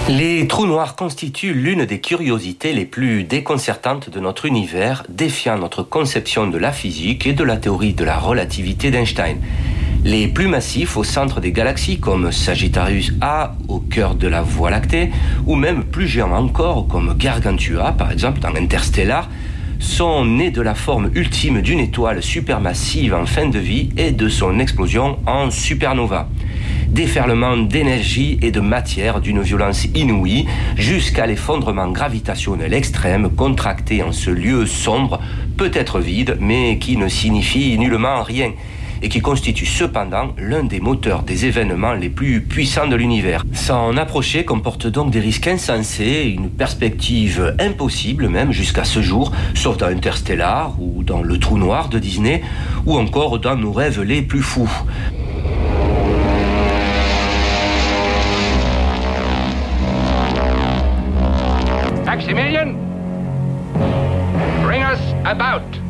Les trous noirs constituent l'une des curiosités les plus déconcertantes de notre univers, défiant notre conception de la physique et de la théorie de la relativité d'Einstein. Les plus massifs au centre des galaxies, comme Sagittarius A au cœur de la Voie lactée, ou même plus géants encore, comme Gargantua, par exemple dans Interstellar, sont nés de la forme ultime d'une étoile supermassive en fin de vie et de son explosion en supernova. Déferlement d'énergie et de matière d'une violence inouïe jusqu'à l'effondrement gravitationnel extrême contracté en ce lieu sombre, peut-être vide, mais qui ne signifie nullement rien et qui constitue cependant l'un des moteurs des événements les plus puissants de l'univers. S'en approcher comporte donc des risques insensés, une perspective impossible même jusqu'à ce jour, sauf dans Interstellar ou dans le trou noir de Disney, ou encore dans nos rêves les plus fous. Maximilian, bring us about.